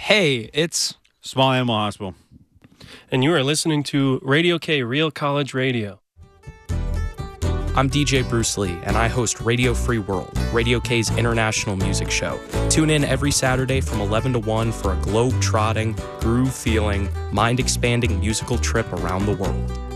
Hey, it's Small Animal Hospital. And you are listening to Radio K, Real College Radio. I'm DJ Bruce Lee, and I host Radio Free World, Radio K's international music show. Tune in every Saturday from 11 to 1 for a globe-trotting, groove-feeling, mind-expanding musical trip around the world.